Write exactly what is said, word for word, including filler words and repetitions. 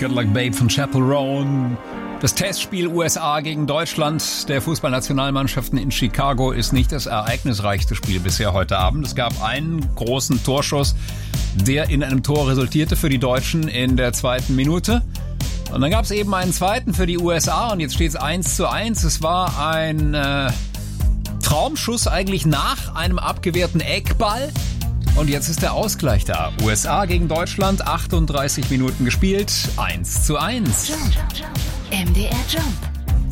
Cadillac Babe von Chapel Roan. Das Testspiel U S A gegen Deutschland der Fußballnationalmannschaften in Chicago ist nicht das ereignisreichste Spiel bisher heute Abend. Es gab einen großen Torschuss, der in einem Tor resultierte für die Deutschen in der zweiten Minute. Und dann gab es eben einen zweiten für die U S A und jetzt steht es eins zu eins. Es war ein äh, Traumschuss eigentlich nach einem abgewehrten Eckball. Und jetzt ist der Ausgleich da. U S A gegen Deutschland, achtunddreißig Minuten gespielt, eins zu eins. Jump, M D R Jump.